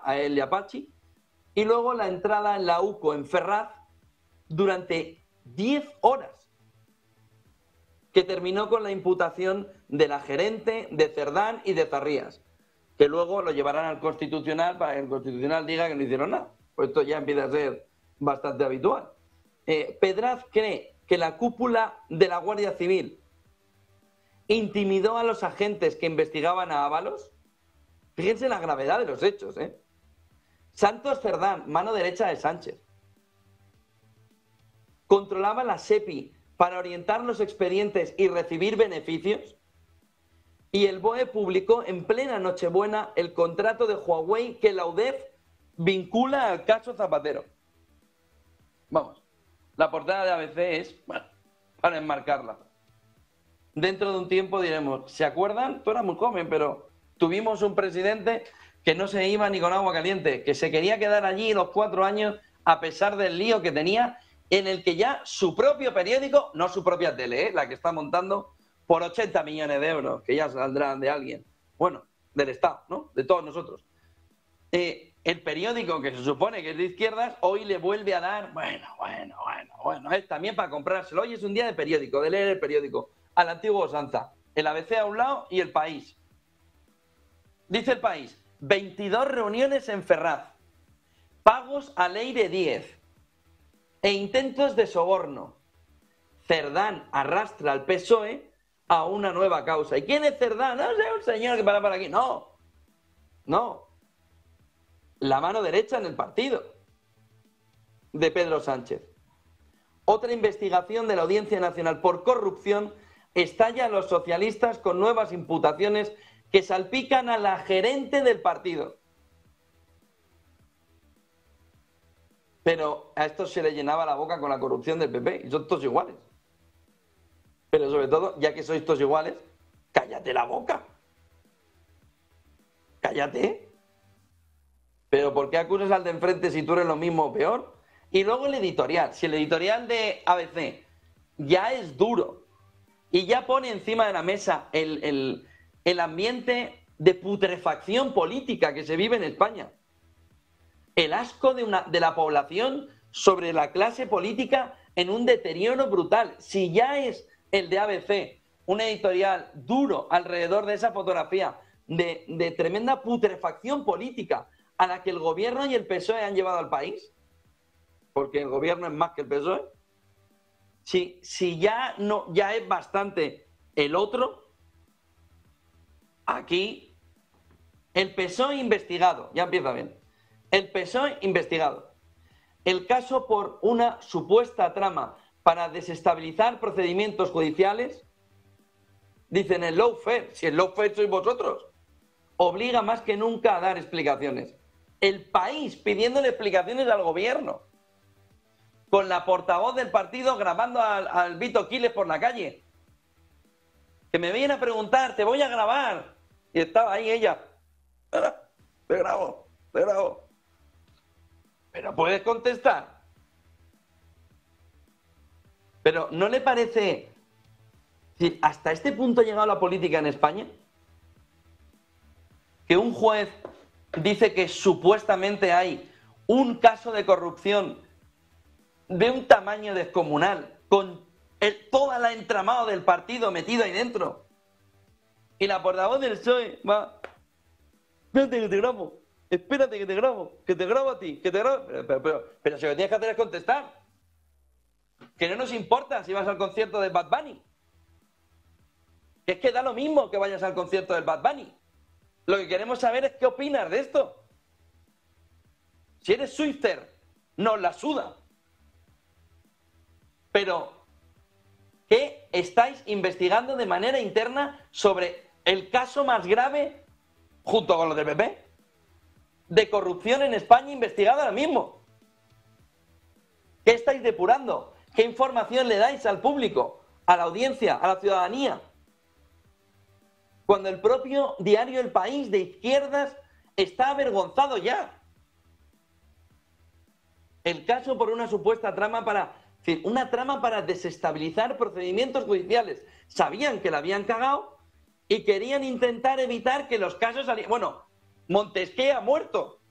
a él y a Pachi, y luego la entrada en la UCO en Ferraz durante 10 horas, que terminó con la imputación de la gerente, de Cerdán y de Zarrías, que luego lo llevarán al Constitucional para que el Constitucional diga que no hicieron nada. Pues esto ya empieza a ser bastante habitual. Pedraz cree que la cúpula de la Guardia Civil intimidó a los agentes que investigaban a Ábalos. Fíjense la gravedad de los hechos, ¿eh? Santos Cerdán, mano derecha de Sánchez, controlaba la SEPI para orientar los expedientes y recibir beneficios. Y el BOE publicó en plena Nochebuena el contrato de Huawei que la UDEF vincula al caso Zapatero. Vamos, la portada de ABC es, bueno, para enmarcarla. Dentro de un tiempo diremos, ¿se acuerdan? Tú eras muy joven, pero tuvimos un presidente que no se iba ni con agua caliente, que se quería quedar allí los 4 años a pesar del lío que tenía, en el que ya su propio periódico, no su propia tele, la que está montando, por 80 millones de euros, que ya saldrán de alguien, bueno, del Estado, ¿no? De todos nosotros. El periódico, que se supone que es de izquierdas, hoy le vuelve a dar, bueno, es también para comprárselo. Hoy es un día de periódico, de leer el periódico, a la antigua usanza. El ABC a un lado y El País. Dice El País, 22 reuniones en Ferraz, pagos al Leire 10 e intentos de soborno. Cerdán arrastra al PSOE a una nueva causa. ¿Y quién es Cerdán? No sé, un señor que para por aquí. No. La mano derecha en el partido de Pedro Sánchez. Otra investigación de la Audiencia Nacional por corrupción estalla a los socialistas con nuevas imputaciones que salpican a la gerente del partido. Pero a estos se le llenaba la boca con la corrupción del PP y son todos iguales. Pero sobre todo, ya que sois todos iguales, cállate la boca. Cállate. Pero ¿por qué acusas al de enfrente si tú eres lo mismo o peor? Y luego el editorial. Si el editorial de ABC ya es duro y ya pone encima de la mesa el ambiente de putrefacción política que se vive en España, el asco de la población sobre la clase política en un deterioro brutal. Si ya es el de ABC un editorial duro alrededor de esa fotografía de tremenda putrefacción política a la que el gobierno y el PSOE han llevado al país, porque el gobierno es más que el PSOE, si ya es bastante el otro, aquí el PSOE investigado, ya empieza bien, el PSOE investigado, el caso por una supuesta trama para desestabilizar procedimientos judiciales, dicen el lawfare, si el lawfare sois vosotros, obliga más que nunca a dar explicaciones. El País pidiéndole explicaciones al gobierno, con la portavoz del partido grabando al Vito Quiles por la calle, que me viene a preguntar, te voy a grabar, y estaba ahí ella, te grabo, pero puedes contestar. Pero ¿no le parece, si hasta este punto ha llegado la política en España, que un juez dice que supuestamente hay un caso de corrupción de un tamaño descomunal, con toda la entramado del partido metido ahí dentro, y la portavoz del PSOE va, espérate que te grabo, espérate que te grabo a ti, que te grabo, pero si lo que tienes que hacer es contestar, que no nos importa si vas al concierto de Bad Bunny, que es que da lo mismo que vayas al concierto del Bad Bunny. Lo que queremos saber es qué opinas de esto. Si eres Swifter, nos la suda. Pero, ¿qué estáis investigando de manera interna sobre el caso más grave, junto con lo del PP, de corrupción en España investigado ahora mismo? ¿Qué estáis depurando? ¿Qué información le dais al público, a la audiencia, a la ciudadanía? Cuando el propio diario El País de izquierdas está avergonzado ya. El caso por una supuesta trama para desestabilizar procedimientos judiciales. Sabían que la habían cagado y querían intentar evitar que los casos salieran. Bueno, Montesquieu ha muerto.